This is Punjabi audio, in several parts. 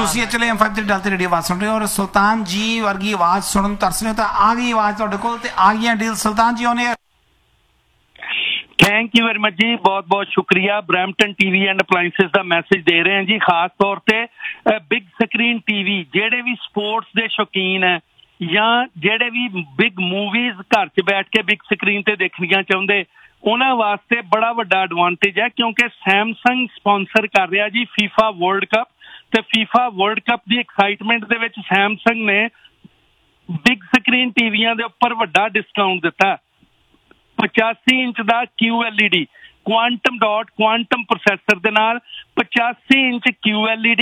ਤੁਸੀਂ ਐਕਚੁਅਲੀ M5 ਤੇ ਡਲ ਤੇ ਰੇਡੀਓ ਆਵਾਜ਼ ਸੁਣ ਰਹੇ ਹੋ ਔਰ ਸੁਲਤਾਨ ਜੀ ਵਰਗੀ ਆਵਾਜ਼ ਸੁਣਨ ਨੂੰ ਤਰਸ ਰਹੇ ਹੋ ਤਾਂ ਆ ਗਈ ਆਵਾਜ਼ ਤੁਹਾਡੇ ਕੋਲ ਤੇ ਆ ਗਈਆਂ ਡੀਲ ਸੁਲਤਾਨ ਜੀ ਉਹਨੇ ਥੈਂਕ ਯੂ ਵੈਰੀ ਮਚ ਜੀ ਬਹੁਤ ਬਹੁਤ ਸ਼ੁਕਰੀਆ Brampton TV and ਅਪਲਾਈਐਂਸਿਸ the message ਦੇ ਰਹੇ ਹਾਂ ਜੀ ਖਾਸ ਤੌਰ ਤੇ ਬਿਗ ਸਕਰੀਨ ਟੀਵੀ ਜਿਹੜੇ ਵੀ ਸਪੋਰਟਸ ਦੇ ਸ਼ੌਕੀਨ ਹੈ ਜਾਂ ਜਿਹੜੇ ਵੀ ਬਿਗ ਮੂਵੀਜ਼ ਘਰ 'ਚ ਬੈਠ ਕੇ ਬਿਗ ਸਕਰੀਨ ਤੇ ਦੇਖਣੀਆਂ ਚਾਹੁੰਦੇ ਉਹਨਾਂ ਵਾਸਤੇ ਬੜਾ ਵੱਡਾ ਐਡਵਾਂਟੇਜ ਹੈ ਕਿਉਂਕਿ ਸੈਮਸੰਗ ਸਪਾਂਸਰ ਕਰ ਰਿਹਾ ਜੀ ਫੀਫਾ ਵਰਲਡ ਕੱਪ ਤੇ ਫੀਫਾ ਵਰਲਡ ਕੱਪ ਦੀ ਐਕਸਾਈਟਮੈਂਟ ਦੇ ਵਿੱਚ ਸੈਮਸੰਗ ਨੇ ਬਿਗ ਸਕਰੀਨ ਟੀਵੀਆਂ ਦੇ ਉੱਪਰ ਵੱਡਾ ਡਿਸਕਾਊਂਟ ਦਿੱਤਾ 85 ਇੰਚ ਦਾ QLED ਕੁਆਂਟਮ ਪ੍ਰੋਸੈਸਰ ਦੇ ਨਾਲ 85 ਇੰਚ QLED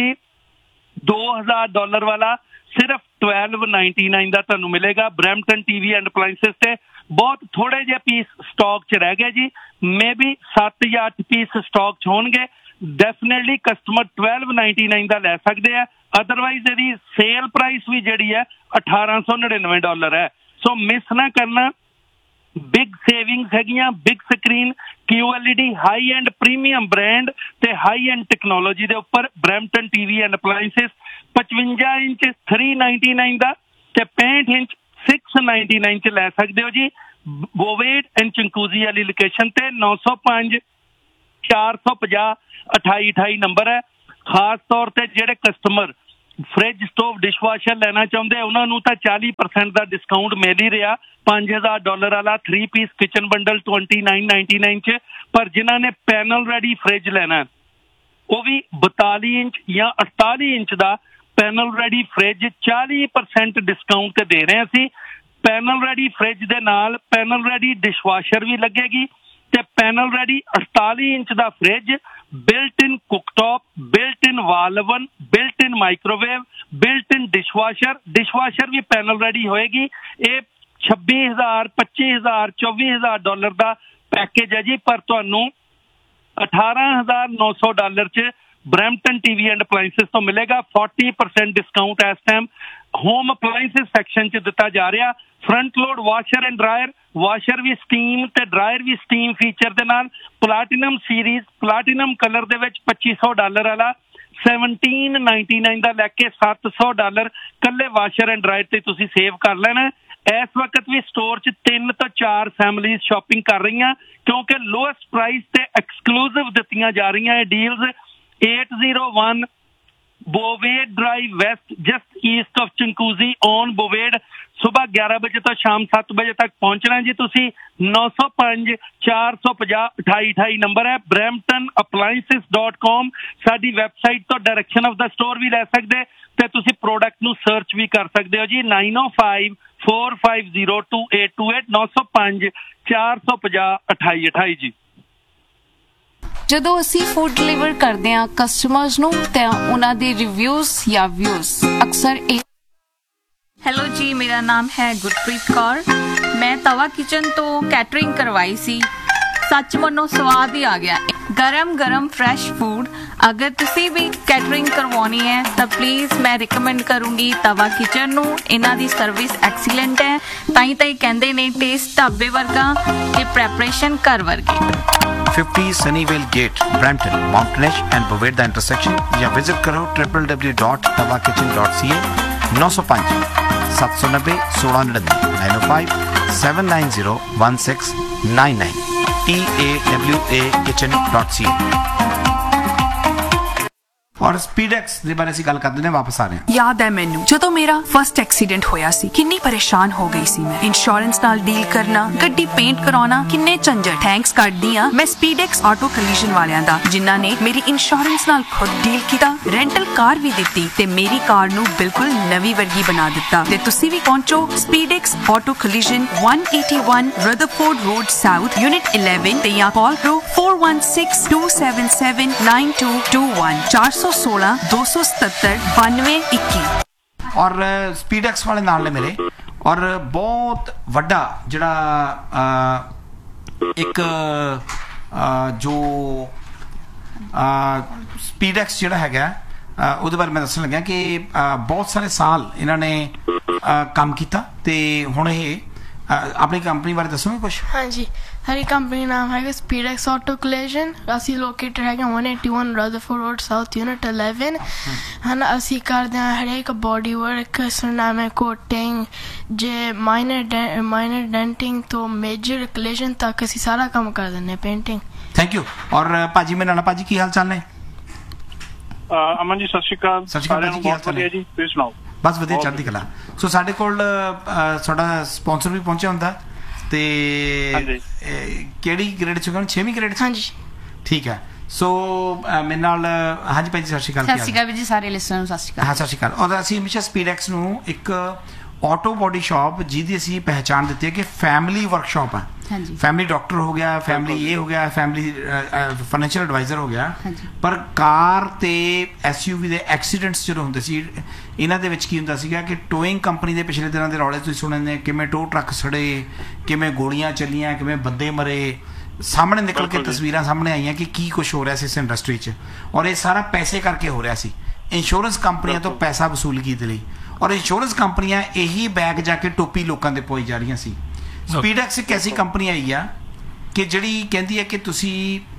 $2000 ਵਾਲਾ ਸਿਰਫ $1299 ਦਾ ਤੁਹਾਨੂੰ ਮਿਲੇਗਾ ਬਰੈਂਪਟਨ ਟੀਵੀ ਐਂਡ ਅਪਲਾਈਐਂਸਿਸ ਤੇ ਬਹੁਤ ਥੋੜੇ ਜਿਹੇ ਪੀਸ ਸਟਾਕ 'ਚ ਰਹਿ ਗਏ ਜੀ ਮੇਬੀ 7 ਜਾਂ 8 ਪੀਸ ਸਟਾਕ 'ਚ ਹੋਣਗੇ ਡੈਫੀਨੇਟਲੀ ਕਸਟਮਰ $1299 ਦਾ ਲੈ ਸਕਦੇ ਆ ਅਦਰਵਾਈਜ਼ ਇਹਦੀ ਸੇਲ ਪ੍ਰਾਈਸ ਵੀ ਜਿਹੜੀ ਹੈ $1899 ਹੈ ਸੋ ਮਿਸ ਨਾ ਕਰਨਾ ਬਿਗ ਸੇਵਿੰਗਸ ਹੈਗੀਆਂ big screen QLED high end premium brand ਤੇ ਹਾਈ ਐਂਡ ਟੈਕਨੋਲੋਜੀ ਦੇ ਉੱਪਰ ਬਰੈਂਪਟਨ ਟੀਵੀ ਐਂਡ ਅਪਲਾਈਐਂਸਿਸ 55 ਇੰਚ $399 ਦਾ ਤੇ 65 ਇੰਚ $699 ਚ ਲੈ ਸਕਦੇ ਹੋ ਜੀ ਬੋਵੇਡ ਐਂਡ ਚੰਕੂਜ਼ੀ ਵਾਲੀ ਲੋਕੇਸ਼ਨ ਤੇ 905 450 2828 ਨੰਬਰ ਹੈ ਖਾਸ ਤੌਰ ਤੇ ਜਿਹੜੇ ਕਸਟਮਰ ਫ੍ਰਿਜ ਸਟੋਵ ਡਿਸ਼ਵਾਸ਼ਰ ਲੈਣਾ ਚਾਹੁੰਦੇ ਉਹਨਾਂ ਨੂੰ ਤਾਂ 40% ਦਾ ਡਿਸਕਾਊਂਟ ਮਿਲ ਹੀ ਰਿਹਾ $5000 ਵਾਲਾ 3 ਪੀਸ ਕਿਚਨ ਬੰਡਲ $2999 ਚ ਪਰ ਜਿਨ੍ਹਾਂ ਨੇ ਪੈਨਲ ਰੈਡੀ ਫ੍ਰਿਜ ਲੈਣਾ ਉਹ ਵੀ 42 ਇੰਚ ਜਾਂ 48 ਇੰਚ ਦਾ ਪੈਨਲ ਰੈਡੀ ਫ੍ਰਿਜ 40% ਡਿਸਕਾਊਂਟ ਤੇ ਦੇ ਰਹੇ ਅਸੀਂ ਪੈਨਲ ਰੈਡੀ ਫ੍ਰਿਜ ਦੇ ਨਾਲ ਪੈਨਲ ਰੈਡੀ ਡਿਸ਼ਵਾਸ਼ਰ ਵੀ ਲੱਗੇਗੀ ਤੇ ਪੈਨਲ ਰੈਡੀ 48 ਇੰਚ ਦਾ ਫ੍ਰਿਜ ਬਿਲਟ ਇਨ ਕੁਕਟੌਪ ਬਿਲਟ ਇਨ ਵਾਲ ਓਵਨ ਬਿਲਟ ਇਨ ਮਾਈਕ੍ਰੋਵੇਵ ਬਿਲਟ ਇਨ ਡਿਸ਼ਵਾਸ਼ਰ ਵੀ ਪੈਨਲ ਰੈਡੀ ਹੋਏਗੀ ਇਹ $26000 $25000 $24000 ਦਾ ਪੈਕੇਜ ਹੈ ਜੀ ਪਰ ਤੁਹਾਨੂੰ $18900 ਚ ਬਰੈਂਪਟਨ ਟੀਵੀ ਐਂਡ ਅਪਲਾਈਐਂਸਿਸ ਤੋਂ ਮਿਲੇਗਾ 40% ਡਿਸਕਾਊਂਟ ਇਸ ਟਾਈਮ ਹੋਮ ਅਪਲਾਈਐਂਸਿਸ ਸੈਕਸ਼ਨ ਚ ਦਿੱਤਾ ਜਾ ਰਿਹਾ front load washer and dryer washer we steam ਤੇ ਡਰਾਇਰ ਵੀ ਸਟੀਮ ਫੀਚਰ ਦੇ ਨਾਲ ਪਲਾਟੀਨਮ ਸੀਰੀਜ਼ ਪਲਾਟੀਨਮ ਕਲਰ ਦੇ ਵਿੱਚ $2500 ਵਾਲਾ $1799 ਦਾ ਲੈ ਕੇ $700 ਕੱਲੇ ਵਾਸ਼ਰ ਐਂਡ ਡਰਾਇਰ ਤੇ ਤੁਸੀਂ ਸੇਵ ਕਰ ਲੈਣਾ ਇਸ ਵਕਤ ਵੀ ਸਟੋਰ 'ਚ 3 ਤੋਂ 4 ਫੈਮਲੀਜ਼ ਸ਼ਾਪਿੰਗ ਕਰ ਰਹੀਆਂ ਕਿਉਂਕਿ ਲੋਐਸਟ ਪ੍ਰਾਈਸ ਤੇ ਐਕਸਕਲੂਸਿਵ ਦਿੱਤੀਆਂ ਜਾ ਰਹੀਆਂ ਇਹ deals 801 ਬੋਵੇਡ drive West just East of ਚੰਕੂਜ਼ੀ on ਬੋਵੇਡ ਸੁਬਾਹ 11 ਵਜੇ ਤੋਂ ਸ਼ਾਮ 7 ਵਜੇ ਤੱਕ ਪਹੁੰਚਣਾ ਜੀ ਤੁਸੀਂ 905 450 2828 ਨੰਬਰ ਹੈ bramptonappliances.com ਸਾਡੀ ਵੈਬਸਾਈਟ ਤੋਂ ਡਾਇਰੈਕਸ਼ਨ ਆਫ ਦਾ ਸਟੋਰ ਵੀ ਲੈ ਸਕਦੇ ਤੇ ਤੁਸੀਂ ਪ੍ਰੋਡਕਟ ਨੂੰ ਸਰਚ ਵੀ ਕਰ ਸਕਦੇ ਹੋ ਜੀ 905 4502828 905 450 2828 ਜੀ ਜਦੋਂ ਅਸੀਂ ਫੂਡ ਡਿਲੀਵਰ ਕਰਦੇ ਹਾਂ ਕਸਟਮਰਸ ਨੂੰ ਤਾਂ ਉਹਨਾਂ ਦੇ ਰਿਵਿਊਜ਼ ਜਾਂ ਵਿਊਜ਼ ਅਕਸਰ ਹੈਲੋ ਜੀ ਮੇਰਾ ਨਾਮ ਹੈ ਗੁਰਪ੍ਰੀਤ ਕੌਰ ਮੈਂ ਤਵਾ ਕਿਚਨ ਤੋਂ ਕੈਟਰਿੰਗ ਕਰਵਾਈ ਸੀ ਸੱਚ ਮੰਨੋ ਸਵਾਦ ਹੀ ਆ ਗਿਆ ਗਰਮ ਫਰੈਸ਼ ਫੂਡ ਅਗਰ ਤੁਸੀਂ ਵੀ ਕੈਟਰਿੰਗ ਕਰਵਾਉਣੀ ਹੈ ਤਾਂ ਪਲੀਜ਼ ਮੈਂ ਰਿਕਮੈਂਡ ਕਰੂੰਗੀ ਤਵਾ ਕਿਚਨ ਨੂੰ ਇਹਨਾਂ ਦੀ ਸਰਵਿਸ ਐਕਸੀਲੈਂਟ ਹੈ ਤਾਂ ਹੀ ਕਹਿੰਦੇ ਨੇ ਟੇਸਟ ਢਾਬੇ ਵਰਗਾ ਤੇ ਪ੍ਰੈਪਰੇਸ਼ਨ ਘਰ ਵਰਗੀ 50 Sunnyvale Gate, Brampton, Mountainish and Boveda the intersection ਜਾਂ ਵਿਜ਼ਿਟ ਕਰੋ www.tavakitchen.ca 905 790 1699 905 790 1699 TAWAKitchen.ca और स्पीडेक्स ਦੇ ਬਾਰੇ ਅਸੀਂ ਗੱਲ ਕਰਦੇ ਨੇ ਵਾਪਸ ਆ ਰਹੇ ਹਾਂ ਯਾਦ ਹੈ ਮੈਨੂੰ ਜਦੋਂ ਮੇਰਾ ਫਸਟ ਐਕਸੀਡੈਂਟ ਹੋਇਆ ਸੀ ਕਿੰਨੀ ਪਰੇਸ਼ਾਨ ਹੋ ਗਈ ਸੀ ਮੈਂ ਇੰਸ਼ੋਰੈਂਸ ਨਾਲ ਡੀਲ ਕਰਨਾ ਗੱਡੀ ਪੇਂਟ ਕਰਾਉਣਾ ਕਿੰਨੇ ਝੰਜਟ ਥੈਂਕਸ ਕਰਦੀ ਆ ਮੈਂ ਸਪੀਡੈਕਸ ਆਟੋ ਕਲੀਜਨ ਵਾਲਿਆਂ ਦਾ ਜਿਨ੍ਹਾਂ ਨੇ ਮੇਰੀ ਇੰਸ਼ੋਰੈਂਸ ਨਾਲ ਖੁਦ ਡੀਲ ਕੀਤਾ ਰੈਂਟਲ ਕਾਰ ਵੀ ਦਿੱਤੀ ਤੇ ਮੇਰੀ ਕਾਰ ਨੂੰ ਬਿਲਕੁਲ ਨਵੀਂ ਵਰਗੀ ਬਣਾ ਦਿੱਤਾ ਤੇ ਤੁਸੀਂ ਵੀ ਪਹੁੰਚੋ ਸਪੀਡੈਕਸ auto ਕਲੀਜਨ 181 Rutherford road south unit 11 ਤੇ ਜਾਂ ਕਾਲ ਕਰੋ 4162779221 416 277 9221 ਔਰ ਸਪੀਡੈਕਸ ਵਾਲੇ ਨਾਲ ਨੇ ਮੇਰੇ ਔਰ ਬਹੁਤ ਵੱਡਾ ਜਿਹੜਾ ਇੱਕ ਜੋ ਸਪੀਡੈਕਸ ਜਿਹੜਾ ਹੈਗਾ ਉਹਦੇ ਬਾਰੇ ਮੈਂ ਦੱਸਣ ਲੱਗਿਆ ਕਿ ਬਹੁਤ ਸਾਰੇ ਸਾਲ ਇਹਨਾਂ ਨੇ ਕੰਮ ਕੀਤਾ ਤੇ ਹੁਣ ਇਹ ਆਪਣੀ ਕੰਪਨੀ ਬਾਰੇ ਦੱਸੋਗੇ ਕੁਝ? ਹਾਂਜੀ, ਸਾਡੀ ਕੰਪਨੀ ਨਾਮ ਹੈਗਾ ਸਪੀਡੈਕਸ ਆਟੋ ਕਲੀਜਨ। ਅਸੀਂ ਲੋਕੇਟਡ ਹੈਗੇ 181 ਰਦਰਫੋਰਡ ਰੋਡ ਸਾਊਥ ਯੂਨਿਟ 11 ਹਨ। ਅਸੀਂ ਕਰਦੇ ਹਾਂ ਹਰੇਕ ਬੋਡੀ ਵਰਕ, ਸੁਨਾਮੇ ਕੋਟਿੰਗ, ਜੇ ਮਾਈਨਰ ਡੈਂਟਿੰਗ ਤੋਂ ਮੇਜਰ ਕਲੀਜਨ ਤੱਕ ਅਸੀਂ ਸਾਰਾ ਕੰਮ ਕਰ ਦਿੰਦੇ ਹਾਂ, ਪੇਂਟਿੰਗ। Thank you. ਔਰ ਭਾਜੀ ਮੇਰੇ ਨਾਲ, ਭਾਜੀ ਕੀ ਹਾਲ ਚਾਲ ਨੇ? ਅਮਨ ਜੀ ਸਤਿ ਸ਼੍ਰੀ ਅਕਾਲ। ਸਤਿ ਸ਼੍ਰੀ ਅਕਾਲ ਜੀ, ਕੀ ਹਾਲ ਚਾਲ ਹੈ ਜੀ? ਤੁਸੀਂ ਸੁਣਾਓ? ਬਸ ਵਧੀਆ, ਚੜ੍ਹਦੀ ਕਲਾ। ਸੋ ਸਾਡੇ ਕੋਲ ਸਾਡਾ ਸਪਾਂਸਰ ਵੀ ਪਹੁੰਚਿਆ ਹੁੰਦਾ ਤੇ ਕਿਹੜੀ ਗ੍ਰੇਡ ਚ? 6ਵੀਂ ਗ੍ਰੇਡ ਚ? ਹਾਂਜੀ ਠੀਕ ਹੈ। ਸੋ ਮੇਰੇ ਨਾਲ, ਹਾਂਜੀ ਭਾਈ ਜੀ ਸਤਿ ਸ਼੍ਰੀ ਅਕਾਲ। ਸਤਿ ਸ਼੍ਰੀ ਅਕਾਲ ਜੀ, ਸਾਰੇ ਲਿਸਨਰ ਨੂੰ ਸਤਿ ਸ਼੍ਰੀ ਅਕਾਲ। ਹਾਂ ਸਤਿ ਸ਼੍ਰੀ ਅਕਾਲ। ਔਰ ਅਸੀਂ ਹਮੇਸ਼ਾ ਸਪੀਡੈਕਸ ਨੂੰ ਇੱਕ ਆਟੋ ਬੋਡੀ ਸ਼ਾਪ ਜਿਹਦੀ ਅਸੀਂ ਪਹਿਚਾਣ ਦਿੱਤੀ ਹੈ ਕਿ ਫੈਮਿਲੀ ਵਰਕਸ਼ਾਪ ਹੈ। ਫੈਮਿਲੀ ਡਾਕਟਰ ਹੋ ਗਿਆ, ਫੈਮਿਲੀ ਇਹ ਹੋ ਗਿਆ, ਫੈਮਿਲੀ ਫਾਈਨੈਂਸ਼ੀਅਲ ਐਡਵਾਈਜ਼ਰ ਹੋ ਗਿਆ। ਪਰ ਕਾਰ ਤੇ SUV ਦੇ ਐਕਸੀਡੈਂਟਸ ਜਦੋਂ ਹੁੰਦੇ ਸੀ, ਇਹਨਾਂ ਦੇ ਵਿੱਚ ਕੀ ਹੁੰਦਾ ਸੀਗਾ ਕਿ ਟੋਇੰਗ ਕੰਪਨੀ ਦੇ ਪਿਛਲੇ ਦਿਨਾਂ ਦੇ ਰੌਲੇ ਤੁਸੀਂ ਸੁਣੇ ਨੇ, ਕਿਵੇਂ ਟੋ ਟਰੱਕ ਸੜੇ, ਕਿਵੇਂ ਗੋਲੀਆਂ ਚੱਲੀਆਂ, ਕਿਵੇਂ ਬੰਦੇ ਮਰੇ, ਸਾਹਮਣੇ ਨਿਕਲ ਕੇ ਤਸਵੀਰਾਂ ਸਾਹਮਣੇ ਆਈਆਂ ਕਿ ਕੀ ਕੁਝ ਹੋ ਰਿਹਾ ਸੀ ਇਸ ਇੰਡਸਟਰੀ 'ਚ। ਔਰ ਇਹ ਸਾਰਾ ਪੈਸੇ ਕਰਕੇ ਹੋ ਰਿਹਾ ਸੀ। ਇੰਸ਼ੋਰੈਂਸ ਕੰਪਨੀਆਂ ਤੋਂ ਪੈਸਾ ਵਸੂਲਗੀ ਦੇ ਲਈ, ਔਰ ਇੰਸ਼ੋਰੈਂਸ ਕੰਪਨੀਆਂ ਇਹੀ ਬੈਗ ਜਾ ਕੇ ਟੋਪੀ ਲੋਕਾਂ ਦੇ ਪੋਈ ਜਾ ਰਹੀਆਂ ਸੀ। ਸਪੀਡੈਕਸ ਇੱਕ ਐਸੀ ਕੰਪਨੀ ਆਈ ਆ ਕਿ ਜਿਹੜੀ ਕਹਿੰਦੀ ਹੈ ਕਿ ਤੁਸੀਂ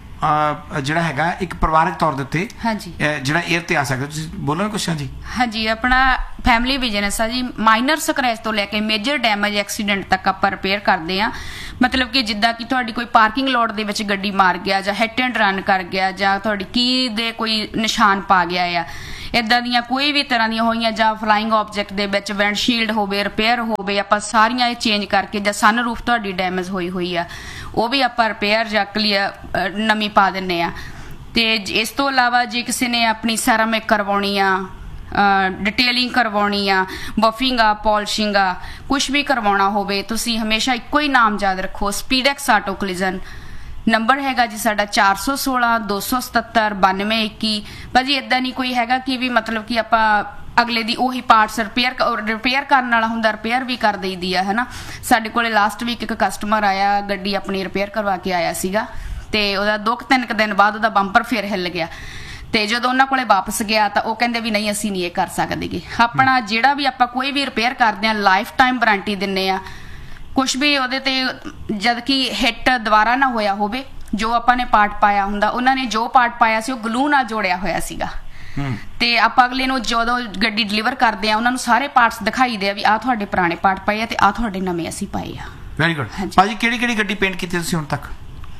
ਜਿਹੜਾ ਹੈਗਾ ਇੱਕ ਪਰਿਵਾਰਕ ਤੌਰ ਦੇ ਉੱਤੇ ਜਿਹੜਾ 에ਅਰ ਤੇ ਆ ਸਕਦੇ। ਤੁਸੀਂ ਬੋਲੋ ਕੁਛ? ਹਾਂਜੀ ਹਾਂਜੀ, ਆਪਣਾ ਫੈਮਿਲੀ ਬਿਜ਼ਨਸ ਆ ਜੀ। ਮਾਈਨਰ ਸਕ੍ਰੈਚ ਤੋਂ ਲੈ ਕੇ ਮੇਜਰ ਡੈਮੇਜ ਐਕਸੀਡੈਂਟ ਤੱਕ ਆਪਾਂ ਰਿਪੇਅਰ ਕਰਦੇ ਆ। ਮਤਲਬ ਕਿ ਜਿੱਦਾਂ ਕਿ ਤੁਹਾਡੀ ਕੋਈ ਪਾਰਕਿੰਗ ਲੋਟ ਦੇ ਵਿੱਚ ਗੱਡੀ ਮਾਰ ਗਿਆ, ਜਾਂ ਹਿੱਟ ਐਂਡ ਰਨ ਕਰ ਗਿਆ, ਜਾਂ ਤੁਹਾਡੀ ਕੀ ਦੇ ਕੋਈ ਨਿਸ਼ਾਨ ਪਾ ਗਿਆ ਆ, ਇਦਾਂ ਦੀਆਂ ਕੋਈ ਵੀ ਤਰ੍ਹਾਂ ਦੀਆਂ ਹੋਈਆਂ, ਜਾਂ ਫਲਾਈਂਗ ਆਬਜੈਕਟ ਦੇ ਵਿੱਚ ਵਿੰਡਸ਼ੀਲਡ ਹੋਵੇ, ਰਿਪੇਅਰ ਹੋਵੇ, ਆਪਾਂ ਸਾਰੀਆਂ ਇਹ ਚੇਂਜ ਕਰਕੇ, ਜਾਂ ਸਨਰੂਫ ਤੁਹਾਡੀ ਡੈਮੇਜ ਹੋਈ ਆ, ਉਹ ਵੀ ਆਪਾਂ ਰਿਪੇਅਰ ਜਾਂ ਕਲੀਅਰ ਨਵੀਂ ਪਾ ਦਿੰਨੇ ਆ। ਤੇ ਇਸ ਤੋਂ ਇਲਾਵਾ ਜੇ ਕਿਸੇ ਨੇ ਆਪਣੀ ਸੈਰਾਮਿਕ ਕਰਵਾਉਣੀ ਆ, ਡਿਟੇਲਿੰਗ ਕਰਵਾਉਣੀ ਆ, ਬਫਿੰਗ ਆ, ਪਾਲਿਸ਼ਿੰਗ ਆ, ਕੁਛ ਵੀ ਕਰਵਾਉਣਾ ਹੋਵੇ, ਤੁਸੀਂ ਹਮੇਸ਼ਾ ਇੱਕੋ ਹੀ ਨਾਮ ਯਾਦ ਰੱਖੋ, ਸਪੀਡੈਕਸ ਆਟੋ ਕਲੀਜਨ। ਨੰਬਰ ਹੈਗਾ ਜੀ ਸਾਡਾ 416 277 9221। ਭਾਜੀ ਇਦਾਂ ਨਹੀਂ ਕੋਈ ਹੈਗਾ ਕਿ ਵੀ ਮਤਲਬ ਕਿ ਆਪਾਂ ਅਗਲੇ ਦੀ ਉਹੀ ਪਾਰਟਸ ਰਿਪੇਅਰ ਕਰਨ ਵਾਲਾ ਹੁੰਦਾ, ਰਿਪੇਅਰ ਵੀ ਕਰ ਦਈਦੀ ਆ, ਹਨਾ। ਸਾਡੇ ਕੋਲੇ ਲਾਸਟ ਵੀਕ ਇੱਕ ਕਸਟਮਰ ਆਇਆ, ਗੱਡੀ ਆਪਣੀ ਰਿਪੇਅਰ ਕਰਵਾ ਕੇ ਆਇਆ ਸੀਗਾ, ਤੇ ਉਹਦਾ 2-3 ਦਿਨ ਬਾਅਦ ਉਹਦਾ ਬੰਪਰ ਫੇਰ ਹਿੱਲ ਗਿਆ। ਤੇ ਜਦੋਂ ਉਹਨਾਂ ਕੋਲੇ ਵਾਪਸ ਗਿਆ ਤਾਂ ਉਹ ਕਹਿੰਦੇ ਵੀ ਨਹੀਂ, ਅਸੀਂ ਨਹੀਂ ਇਹ ਕਰ ਸਕਦੇਗੇ। ਆਪਣਾ ਜਿਹੜਾ ਵੀ ਆਪਾਂ ਕੋਈ ਵੀ ਰਿਪੇਅਰ ਕਰਦੇ ਆ, ਲਾਈਫ ਟਾਈਮ ਵਾਰੰਟੀ ਦਿੰਨੇ ਆ। ਕੁਛ ਵੀ ਉਹਦੇ ਤੇ ਜਦ ਕਿ ਹਿੱਟ ਦੁਬਾਰਾ ਨਾ ਹੋਇਆ ਹੋਵੇ, ਜੋ ਆਪਾਂ ਨੇ ਪਾਰਟ ਪਾਇਆ ਹੁੰਦਾ, ਉਹਨਾਂ ਨੇ ਜੋ ਪਾਰਟ ਪਾਇਆ ਸੀ ਉਹ ਗਲੂ ਨਾਲ ਜੋੜਿਆ ਹੋਇਆ ਸੀਗਾ। ਤੇ ਆਪਾਂ ਅਗਲੇ ਨੂੰ ਜਦੋਂ ਗੱਡੀ ਡਿਲੀਵਰ ਕਰਦੇ ਆ, ਉਹਨਾਂ ਨੂੰ ਸਾਰੇ ਪਾਰਟਸ ਦਿਖਾਈਦੇ ਆ ਵੀ ਆਹ ਤੁਹਾਡੇ ਪੁਰਾਣੇ ਪਾਰਟ ਪਏ ਆ ਤੇ ਆਹ ਤੁਹਾਡੇ ਨਵੇਂ ਅਸੀਂ ਪਾਏ ਆ। Very good. ਭਾਜੀ ਕਿਹੜੀ ਗੱਡੀ ਪੇਂਟ ਕੀਤੀ ਤੁਸੀਂ ਹੁਣ ਤੱਕ?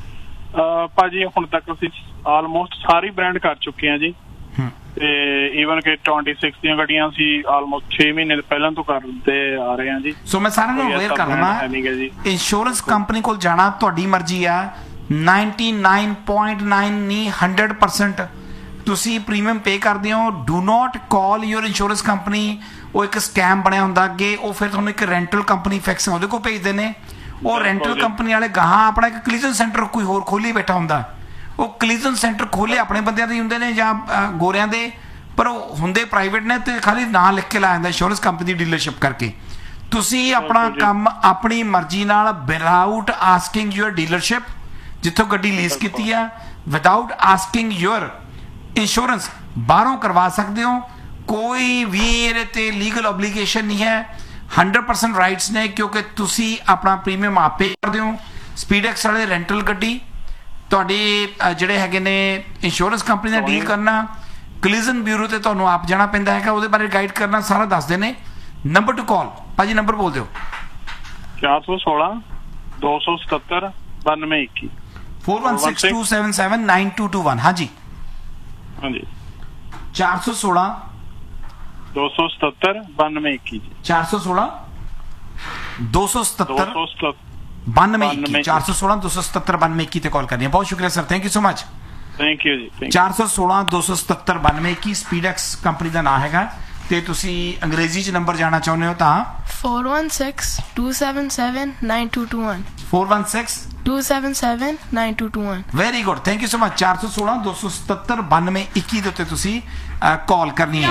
ਭਾਜੀ ਹੁਣ ਤੱਕ ਅਸੀਂ ਆਲਮੋਸਟ ਸਾਰੀ ਬ੍ਰਾਂਡ ਕਰ ਚੁੱਕੇ ਆ ਜੀ। ਤੇ ਈਵਨ ਕਿ 26 ਦੀਆਂ ਗੱਡੀਆਂ ਅਸੀਂ ਆਲਮੋਸਟ 6 ਮਹੀਨੇ ਪਹਿਲਾਂ ਤੋਂ ਕਰਦੇ ਆ ਰਹੇ ਹਾਂ ਜੀ। ਸੋ ਮੈਂ ਸਾਰਿਆਂ ਨੂੰ ਅਵੇਅਰ ਕਰ ਦਵਾਂ, ਇੰਸ਼ੋਰੈਂਸ ਕੰਪਨੀ ਕੋਲ ਜਾਣਾ ਤੁਹਾਡੀ ਮਰਜ਼ੀ ਆ। 99.9 ਨਹੀਂ 100% ਤੁਸੀਂ ਪ੍ਰੀਮੀਅਮ ਪੇ ਕਰਦੇ ਹੋ। Do not call your insurance company. ਉਹ ਇੱਕ ਸਕੈਮ ਬਣਿਆ ਹੁੰਦਾ ਅੱਗੇ, ਉਹ ਫਿਰ ਤੁਹਾਨੂੰ ਇੱਕ ਰੈਂਟਲ ਕੰਪਨੀ ਫਿਕਸ ਉਹਦੇ ਕੋਲ ਭੇਜਦੇ ਨੇ। ਉਹ ਰੈਂਟਲ ਕੰਪਨੀ ਵਾਲੇ ਗਾਹਾਂ ਆਪਣਾ ਇੱਕ ਕਲੀਜਨ ਸੈਂਟਰ ਕੋਈ ਹੋਰ ਖੋਲੀ ਬੈਠਾ ਹੁੰਦਾ। ਉਹ ਕਲੀਜਨ ਸੈਂਟਰ ਖੋਲੇ ਆਪਣੇ ਬੰਦਿਆਂ ਦੇ ਹੁੰਦੇ ਨੇ ਜਾਂ ਗੋਰਿਆਂ ਦੇ, ਪਰ ਉਹ ਹੁੰਦੇ ਪ੍ਰਾਈਵੇਟ ਨੇ ਤੇ ਖਾਲੀ ਨਾਂ ਲਿਖ ਕੇ ਲਾਇਆ ਜਾਂਦਾ ਇੰਸ਼ੋਰੈਂਸ ਕੰਪਨੀ ਦੀ ਡੀਲਰਸ਼ਿਪ ਕਰਕੇ। ਤੁਸੀਂ ਆਪਣਾ ਕੰਮ ਆਪਣੀ ਮਰਜ਼ੀ ਨਾਲ ਵਿਦਆਊਟ ਆਸਕਿੰਗ ਯੂਅਰ ਡੀਲਰਸ਼ਿਪ, ਜਿੱਥੋਂ ਗੱਡੀ ਲੀਜ਼ ਕੀਤੀ ਆ, ਵਿਦਆਊਟ ਆਸਕਿੰਗ ਯੂਅਰ ਇੰਸ਼ੋਰੈਂਸ ਬਾਹਰੋਂ ਕਰਵਾ ਸਕਦੇ ਹੋ। ਕੋਈ ਵੀ ਇਹਦੇ ਤੇ ਲੀਗਲ ਓਬਲੀਗੇਸ਼ਨ ਨਹੀਂ ਹੈ। 100% ਰਾਈਟਸ ਨੇ, ਕਿਉਂਕਿ ਤੁਸੀਂ ਆਪਣਾ ਪ੍ਰੀਮੀਅਮ ਆਪੇ ਕਰਦੇ ਹੋ। ਸਪੀਡੈਕਸ ਵਾਲੇ ਰੈਂਟਲ ਗੱਡੀ ਤੁਹਾਡੇ ਜਿਹੜੇ ਹੈਗੇ ਨੇ ਇੰਸ਼ੋਰੈਂਸ ਕੰਪਨੀ ਨਾਲ ਡੀਲ ਕਰਨਾ, ਕਲੀਜ਼ਨ ਬਿਊਰੋ ਤੇ ਤੁਹਾਨੂੰ ਆਪ ਜਾਣਾ ਪੈਂਦਾ ਹੈਗਾ, ਉਹਦੇ ਬਾਰੇ ਗਾਈਡ ਕਰਨਾ ਸਾਰਾ ਦੱਸਦੇ ਨੇ। ਨੰਬਰ ਟੂ ਕਾਲ, ਭਾਜੀ ਨੰਬਰ ਬੋਲ ਦਿਓ। 416 277 9221 4162779221। ਹਾਂਜੀ 416 277 9221 416 277 9221 416 277 9221 ਤੇ ਕਾਲ ਕਰਨੀ ਹੈ। ਬਹੁਤ ਸ਼ੁਕਰੀਆ sir, thank you so much. Thank you ਜੀ। 416 277 9221 ਸਪੀਡੈਕਸ ਕੰਪਨੀ ਦਾ ਨਾਮ ਹੈਗਾ। ਤੇ ਤੁਸੀਂ ਅੰਗਰੇਜ਼ੀ ਚ ਨੰਬਰ ਜਾਣਾ ਚਾਹੁੰਦੇ ਹੋ ਤਾਂ 416 277 9221 416 277 9221। Very good, thank you so much. 416 277 9221 ਦੇ ਉੱਤੇ ਤੁਸੀਂ ਕਾਲ ਕਰਨੀ ਹੈ।